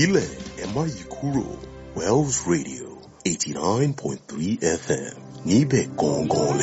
filẹ̀ ẹ má yí kúrò Wells Radio 89.3 FM níbẹ̀ gangan lẹ